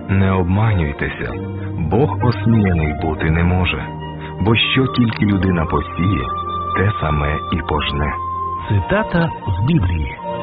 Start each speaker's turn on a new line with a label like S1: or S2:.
S1: Не обманюйтеся, Бог осміяний бути не може, бо що тільки людина посіє, те саме і пожне.
S2: Цитата з Біблії.